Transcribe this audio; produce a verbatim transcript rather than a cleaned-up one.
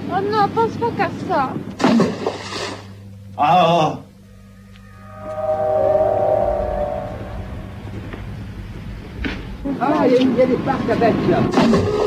Oh non, pense pas qu'à ça. Ah. Ah, il y a une belle épargne à bête là.